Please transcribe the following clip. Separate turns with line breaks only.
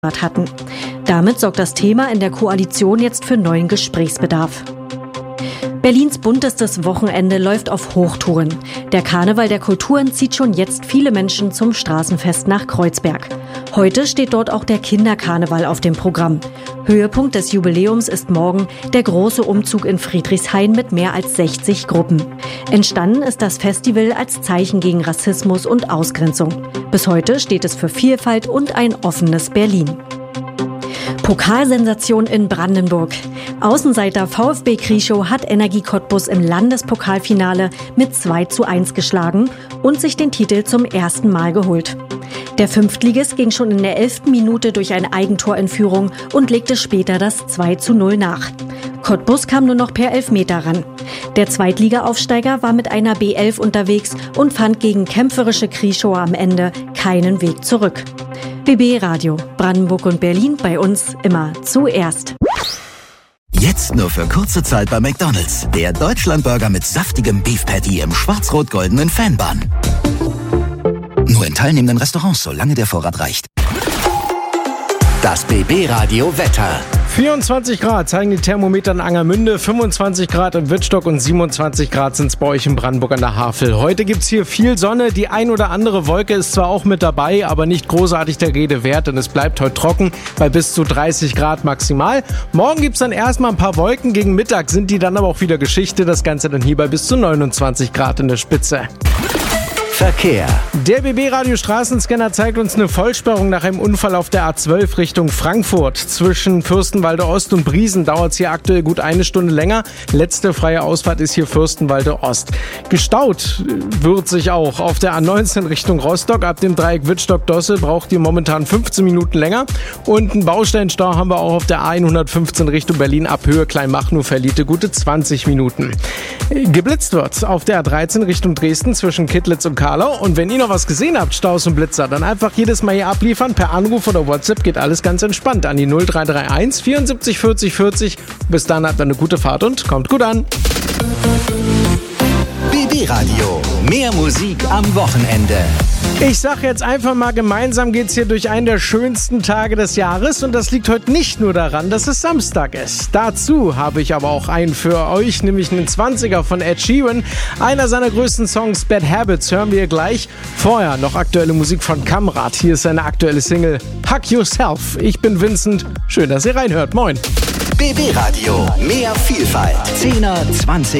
hatten. Damit sorgt das Thema in der Koalition jetzt für neuen Gesprächsbedarf. Berlins buntestes Wochenende läuft auf Hochtouren. Der Karneval der Kulturen zieht schon jetzt viele Menschen zum Straßenfest nach Kreuzberg. Heute steht dort auch der Kinderkarneval auf dem Programm. Höhepunkt des Jubiläums ist morgen der große Umzug in Friedrichshain mit mehr als 60 Gruppen. Entstanden ist das Festival als Zeichen gegen Rassismus und Ausgrenzung. Bis heute steht es für Vielfalt und ein offenes Berlin. Pokalsensation in Brandenburg. Außenseiter VfB Krieschow hat Energie Cottbus im Landespokalfinale mit 2:1 geschlagen und sich den Titel zum ersten Mal geholt. Der Fünftligist ging schon in der 11. Minute durch ein Eigentor in Führung und legte später das 2:0 nach. Cottbus kam nur noch per Elfmeter ran. Der Zweitliga-Aufsteiger war mit einer B11 unterwegs und fand gegen kämpferische Krieschower am Ende keinen Weg zurück. BB Radio, Brandenburg und Berlin, bei uns immer zuerst.
Jetzt nur für kurze Zeit bei McDonald's. Der Deutschlandburger mit saftigem Beef Patty im schwarz-rot-goldenen Fanbun. Nur in teilnehmenden Restaurants, solange der Vorrat reicht. Das BB Radio Wetter.
24 Grad zeigen die Thermometer in Angermünde, 25 Grad in Wittstock und 27 Grad sind es bei euch in Brandenburg an der Havel. Heute gibt's hier viel Sonne, die ein oder andere Wolke ist zwar auch mit dabei, aber nicht großartig der Rede wert, denn es bleibt heute trocken bei bis zu 30 Grad maximal. Morgen gibt's dann erstmal ein paar Wolken, gegen Mittag sind die dann aber auch wieder Geschichte, das Ganze dann hier bei bis zu 29 Grad in der Spitze.
Verkehr.
Der BB-Radio-Straßenscanner zeigt uns eine Vollsperrung nach einem Unfall auf der A12 Richtung Frankfurt. Zwischen Fürstenwalde Ost und Briesen dauert es hier aktuell gut eine Stunde länger. Letzte freie Ausfahrt ist hier Fürstenwalde Ost. Gestaut wird sich auch auf der A19 Richtung Rostock. Ab dem Dreieck Wittstock-Dosse braucht ihr momentan 15 Minuten länger. Und einen Baustellenstau haben wir auch auf der A115 Richtung Berlin ab Höhe Kleinmachnow-Verliete gute 20 Minuten. Geblitzt wird auf der A13 Richtung Dresden zwischen Kittlitz und Karlau. Und wenn ihr noch was gesehen habt, Staus und Blitzer, dann einfach jedes Mal hier abliefern. Per Anruf oder WhatsApp geht alles ganz entspannt an die 0331 74 40 40. Bis dann habt ihr eine gute Fahrt und kommt gut an.
BB Radio. Mehr Musik am Wochenende.
Ich sag jetzt einfach mal, gemeinsam geht's hier durch einen der schönsten Tage des Jahres und das liegt heute nicht nur daran, dass es Samstag ist. Dazu habe ich aber auch einen für euch, nämlich einen 20er von Ed Sheeran. Einer seiner größten Songs, Bad Habits, hören wir gleich. Vorher noch aktuelle Musik von Kamrat. Hier ist seine aktuelle Single Hug Yourself. Ich bin Vincent. Schön, dass ihr reinhört. Moin.
BB Radio. Mehr Vielfalt. 10er, 20er.